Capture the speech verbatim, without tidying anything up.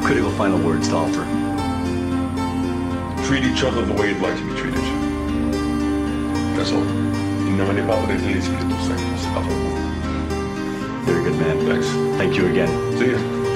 critical final words to offer? Treat each other the way you'd like to be treated. That's all. In nomine Patris et Spiritus Sanctus. Very good, man. Thanks. Thank you again. See you.